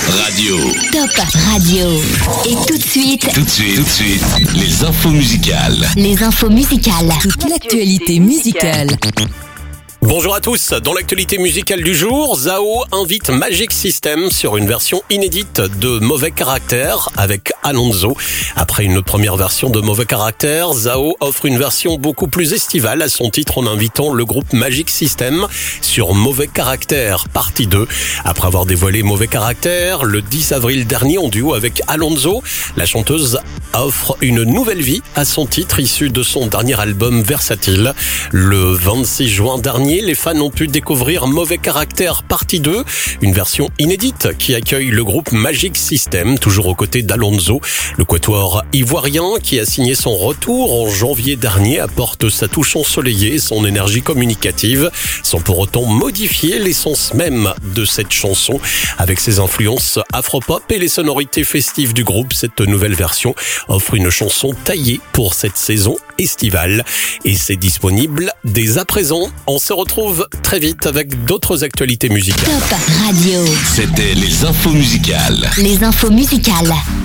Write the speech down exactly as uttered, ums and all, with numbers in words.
Radio. Top Radio. Et tout de suite, Tout de suite, tout de suite, les infos musicales. les infos musicales. Toute l'actualité musicale. Bonjour à tous, dans l'actualité musicale du jour, Zao invite Magic System sur une version inédite de Mauvais Caractère avec Alonso. Après une première version de Mauvais Caractère, Zao offre une version beaucoup plus estivale à son titre en invitant le groupe Magic System sur Mauvais Caractère, partie deux. Après avoir dévoilé Mauvais Caractère, le dix avril dernier en duo avec Alonso, la chanteuse offre une nouvelle vie à son titre issu de son dernier album Versatile. Le vingt-six juin dernier, les fans ont pu découvrir Mauvais Caractère partie deux, une version inédite qui accueille le groupe Magic System, toujours aux côtés d'Alonso. Le quatuor ivoirien qui a signé son retour en janvier dernier apporte sa touche ensoleillée et son énergie communicative, sans pour autant modifier l'essence même de cette chanson. Avec ses influences afropop et les sonorités festives du groupe, cette nouvelle version offre une chanson taillée pour cette saison estivale. Et c'est disponible dès à présent. On se retrouve très vite avec d'autres actualités musicales. Top Radio. C'était les infos musicales. Les infos musicales.